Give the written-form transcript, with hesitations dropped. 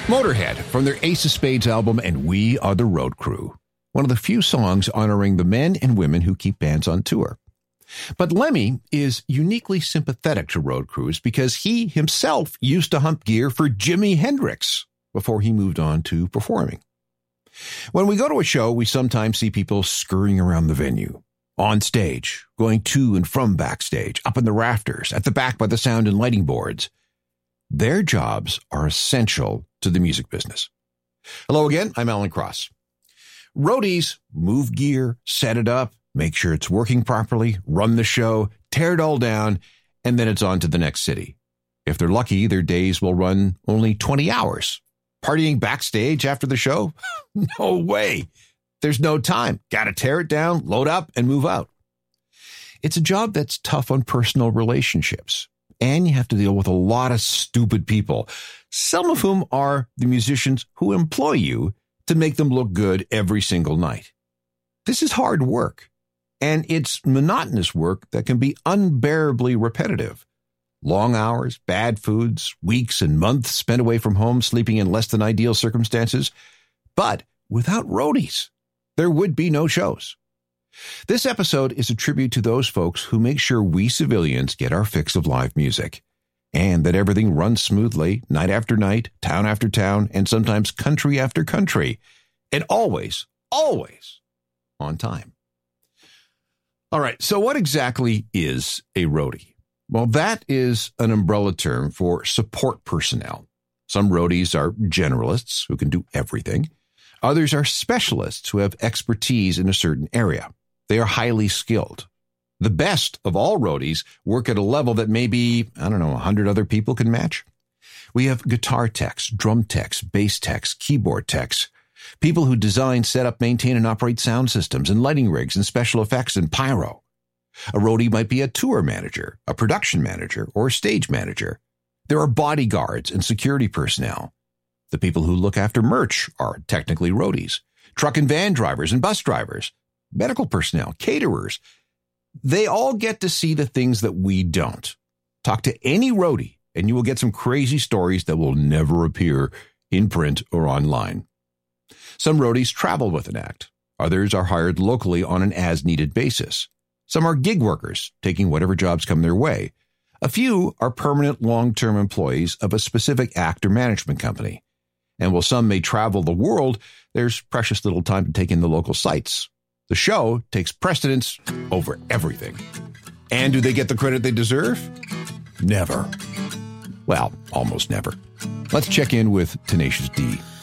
Motorhead from their Ace of Spades album and We Are the Road Crew, one of the few songs honoring the men and women who keep bands on tour. But Lemmy is uniquely sympathetic to road crews because he himself used to hump gear for Jimi Hendrix before he moved on to performing. When we go to a show, we sometimes see people scurrying around the venue, on stage, going to and from backstage, up in the rafters, at the back by the sound and lighting boards. Their jobs are essential to the music business. Hello again, I'm Alan Cross. Roadies move gear, set it up, make sure it's working properly, run the show, tear it all down, and then it's on to the next city. If they're lucky, their days will run only 20 hours. Partying backstage after the show? No way. There's no time. Got to tear it down, load up, and move out. It's a job that's tough on personal relationships. And you have to deal with a lot of stupid people, some of whom are the musicians who employ you to make them look good every single night. This is hard work, and it's monotonous work that can be unbearably repetitive. Long hours, bad foods, weeks and months spent away from home, sleeping in less than ideal circumstances. But without roadies, there would be no shows. This episode is a tribute to those folks who make sure we civilians get our fix of live music and that everything runs smoothly night after night, town after town, and sometimes country after country, and always on time. All right, so what exactly is a roadie? Well, that is an umbrella term for support personnel. Some roadies are generalists who can do everything. Others are specialists who have expertise in a certain area. They are highly skilled. The best of all roadies work at a level that maybe, 100 other people can match. We have guitar techs, drum techs, bass techs, keyboard techs, people who design, set up, maintain, and operate sound systems and lighting rigs and special effects and pyro. A roadie might be a tour manager, a production manager, or a stage manager. There are bodyguards and security personnel. The people who look after merch are technically roadies. Truck and van drivers and bus drivers. Medical personnel, caterers, they all get to see the things that we don't. Talk to any roadie and you will get some crazy stories that will never appear in print or online. Some roadies travel with an act. Others are hired locally on an as-needed basis. Some are gig workers, taking whatever jobs come their way. A few are permanent long-term employees of a specific act or management company. And while some may travel the world, there's precious little time to take in the local sites. The show takes precedence over everything. And do they get the credit they deserve? Never. Well, almost never. Let's check in with Tenacious D.